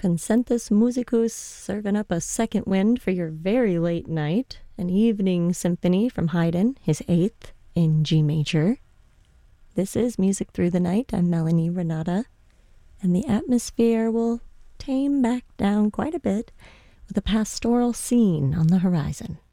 Concentus Musicus serving up a second wind for your very late night, an evening symphony from Haydn, his eighth, in G major. This is Music Through the Night. I'm Melanie Renata, and the atmosphere will tame back down quite a bit with a pastoral scene on the horizon.